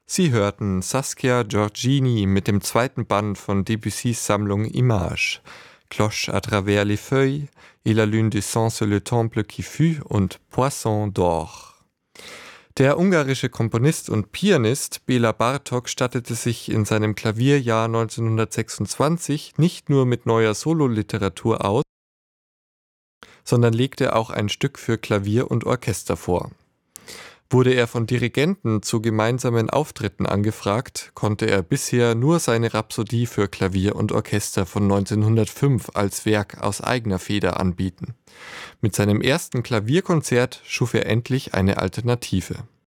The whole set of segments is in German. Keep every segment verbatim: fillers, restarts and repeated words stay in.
Sie hörten Saskia Giorgini mit dem zweiten Band von Debussys Sammlung Images, Cloche à travers les feuilles, et la lune descend sur le temple qui fut und Poisson d'or. Der ungarische Komponist und Pianist Béla Bartók stattete sich in seinem Klavierjahr neunzehnhundertsechsundzwanzig nicht nur mit neuer Sololiteratur aus, sondern legte auch ein Stück für Klavier und Orchester vor. Wurde er von Dirigenten zu gemeinsamen Auftritten angefragt, konnte er bisher nur seine Rhapsodie für Klavier und Orchester von neunzehnhundertfünf als Werk aus eigener Feder anbieten. Mit seinem ersten Klavierkonzert schuf er endlich eine Alternative.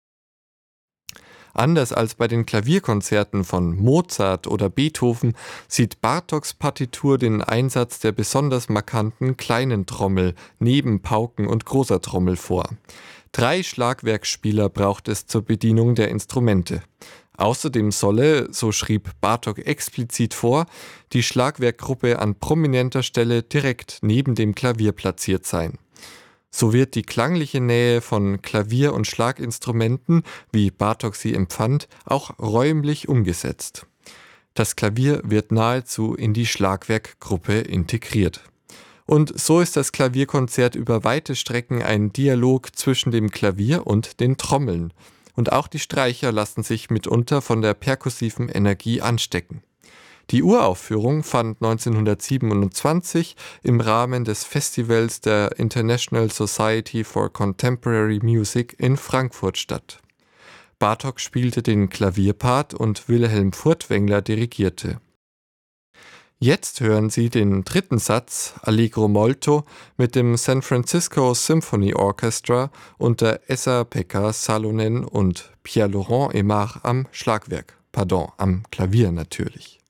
Anders als bei den Klavierkonzerten von Mozart oder Beethoven sieht Bartóks Partitur den Einsatz der besonders markanten kleinen Trommel neben Pauken und großer Trommel vor. Drei Schlagwerksspieler braucht es zur Bedienung der Instrumente. Außerdem solle, so schrieb Bartók explizit vor, die Schlagwerkgruppe an prominenter Stelle direkt neben dem Klavier platziert sein. So wird die klangliche Nähe von Klavier- und Schlaginstrumenten, wie Bartók sie empfand, auch räumlich umgesetzt. Das Klavier wird nahezu in die Schlagwerkgruppe integriert. Und so ist das Klavierkonzert über weite Strecken ein Dialog zwischen dem Klavier und den Trommeln. Und auch die Streicher lassen sich mitunter von der perkussiven Energie anstecken. Die Uraufführung fand neunzehnhundertsiebenundzwanzig im Rahmen des Festivals der International Society for Contemporary Music in Frankfurt statt. Bartók spielte den Klavierpart und Wilhelm Furtwängler dirigierte. Jetzt hören Sie den dritten Satz, Allegro molto, mit dem San Francisco Symphony Orchestra unter Esa-Pekka Salonen und Pierre-Laurent Aimard am Schlagwerk, pardon, am Klavier natürlich.